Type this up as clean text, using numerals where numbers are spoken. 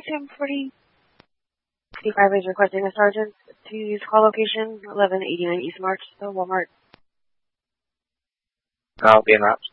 1040. 55 is requesting a sergeant to use call location 1189 East March, the Walmart. I'll be in route.